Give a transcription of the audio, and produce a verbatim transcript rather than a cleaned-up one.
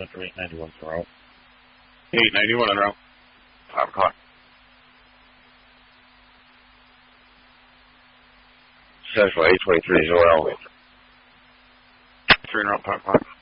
Center eight ninety-one en route. eight ninety-one en route. five o'clock. Central eight twenty-three as well. three en route, five o'clock.